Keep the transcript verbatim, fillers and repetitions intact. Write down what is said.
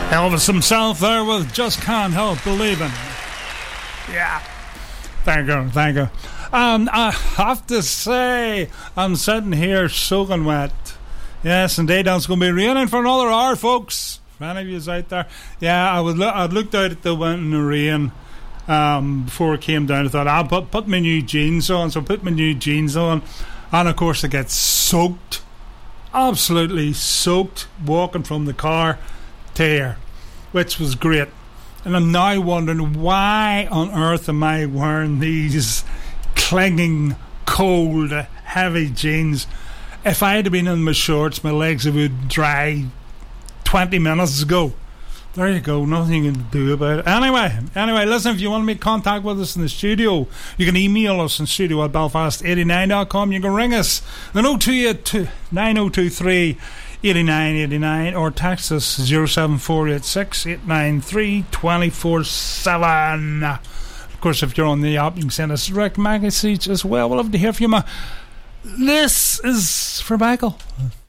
Elvis himself there with Just Can't Help Believing. Yeah. Thank you, thank you. Um, I have to say, I'm sitting here soaking wet. Yes, indeed, it's going to be raining for another hour, folks. For any of you out there. Yeah, I would look, I'd looked out at the wind and the rain um, before it came down. I thought, I'll put, put my new jeans on. So I put my new jeans on. And, of course, I get soaked. Absolutely soaked walking from the car to here, which was great. And I'm now wondering, why on earth am I wearing these clinging, cold, heavy jeans? If I had been in my shorts, my legs would dry twenty minutes ago. There you go, nothing you can do about it. Anyway, anyway, listen, if you want to make contact with us in the studio, you can email us in studio at belfast eighty-nine dot com. You can ring us on oh two eight two, nine oh two three, eight nine eight nine or text us oh seven four eight six, eight nine three, two four seven. Of course, if you're on the app, you can send us a direct message as well. We'll love to hear from you. This is for Michael.